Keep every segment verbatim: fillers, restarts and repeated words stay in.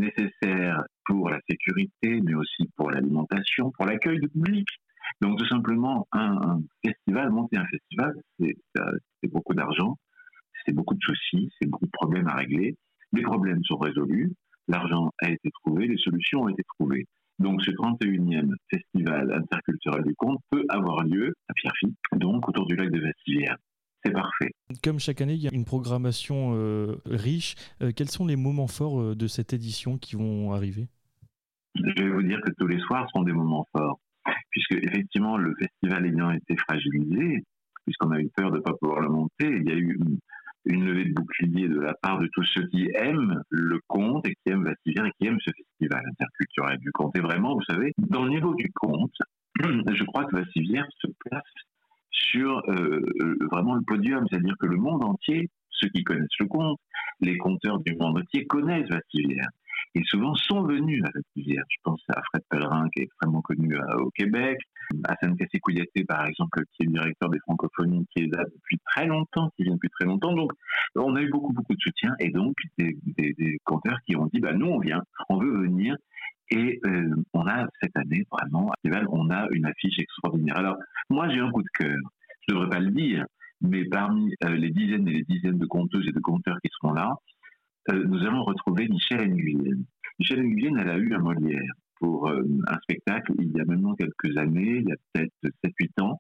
nécessaires pour la sécurité, mais aussi pour l'alimentation, pour l'accueil du public. Donc tout simplement, un, un festival, monter un festival, c'est, c'est beaucoup d'argent, c'est beaucoup de soucis, c'est beaucoup de problèmes à régler. Les problèmes sont résolus, l'argent a été trouvé, les solutions ont été trouvées. Donc ce trente et unième festival interculturel du conte peut avoir lieu à Pierrefitte, donc autour du lac de Vassivière. C'est parfait. Comme chaque année, il y a une programmation euh, riche. Euh, quels sont les moments forts euh, de cette édition qui vont arriver ? Je vais vous dire que tous les soirs sont des moments forts, puisque effectivement le festival ayant été fragilisé, puisqu'on a eu peur de ne pas pouvoir le monter, il y a eu une, une levée de bouclier de la part de tous ceux qui aiment le conte et qui aiment Vassivière et qui aiment ce festival interculturel du conte. Et vraiment, vous savez, dans le niveau du conte, je crois que Vassivière se place sur euh, vraiment le podium, c'est-à-dire que le monde entier, ceux qui connaissent le conte, les conteurs du monde entier connaissent Vassivière et souvent sont venus à Vassivière. Je pense à Fred Pellerin qui est extrêmement connu à, au Québec, à Hassan Kassé-Kouyaté par exemple qui est le directeur des Francophonies qui est là depuis très longtemps, qui vient depuis très longtemps. Donc on a eu beaucoup beaucoup de soutien et donc des, des, des conteurs qui ont dit bah nous on vient, on veut venir. Et euh, on a cette année vraiment, à Festival, on a une affiche extraordinaire. Alors, moi j'ai un coup de cœur, je ne devrais pas le dire, mais parmi euh, les dizaines et les dizaines de conteuses et de conteurs qui seront là, euh, nous allons retrouver Michèle Nguyen. Michèle Nguyen, elle a eu un Molière pour euh, un spectacle il y a maintenant quelques années, il y a peut-être sept huit ans.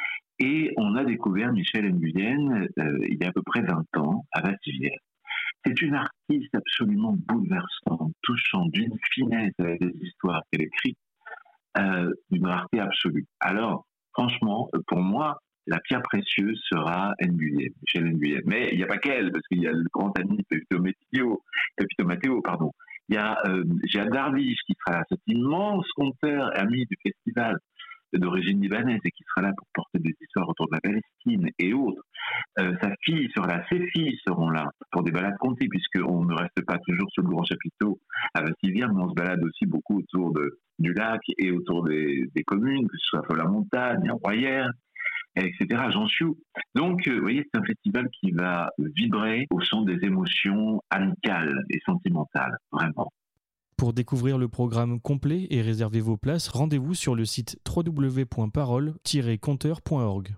Et on a découvert Michèle Nguyen euh, il y a à peu près vingt ans à Vassivière. C'est une artiste absolument bouleversante, touchante, d'une finesse avec des histoires qu'elle écrit, euh, d'une rareté absolue. Alors, franchement, pour moi, la pierre précieuse sera Nguyen, Michèle Nguyen. Mais il n'y a pas qu'elle, parce qu'il y a le grand ami Pepito Matteo, Pepito Matteo, pardon. Il y a euh, Jade Darvish qui sera là, cet immense conteur ami du festival d'origine libanaise et qui sera là pour porter des histoires autour de la Palestine et autres. Euh, sa fille sera là, ses filles seront là pour des balades contées, puisqu'on ne reste pas toujours sur le grand chapiteau à Vassivière, mais on se balade aussi beaucoup autour de, du lac et autour des, des communes, que ce soit Folla-Montagne, Royère, et cetera, Jansiou. Donc, euh, vous voyez, c'est un festival qui va vibrer au son des émotions amicales et sentimentales, vraiment. Pour découvrir le programme complet et réserver vos places, rendez-vous sur le site w w w point parole tiret conteur point org.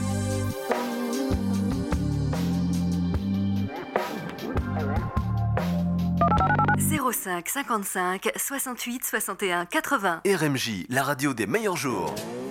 zéro cinq cinquante-cinq soixante-huit soixante et un quatre-vingts. R M J, la radio des meilleurs jours.